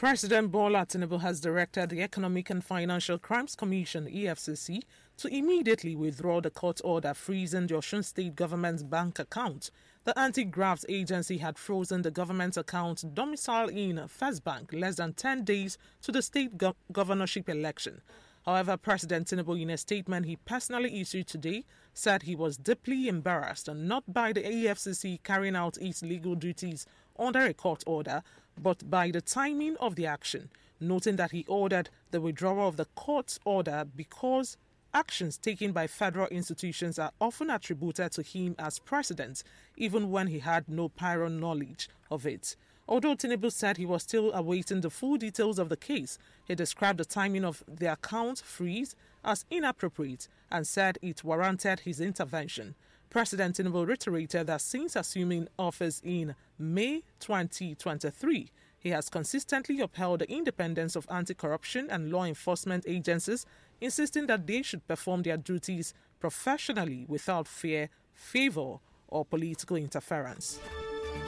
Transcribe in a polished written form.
President Bola Tinubu has directed the Economic and Financial Crimes Commission (EFCC) to immediately withdraw the court order freezing the Osun State government's bank account. The anti-graft agency had frozen the government account domiciled in First Bank less than 10 days to the state governorship election. However, President Tinubu, in a statement he personally issued today, said he was deeply embarrassed not by the EFCC carrying out its legal duties under a court order, but by the timing of the action, noting that he ordered the withdrawal of the court order because actions taken by federal institutions are often attributed to him as president, even when he had no prior knowledge of it. Although Tinubu said he was still awaiting the full details of the case, he described the timing of the account freeze as inappropriate and said it warranted his intervention. President Tinubu reiterated that since assuming office in May 2023, he has consistently upheld the independence of anti-corruption and law enforcement agencies, insisting that they should perform their duties professionally without fear, favor, or political interference.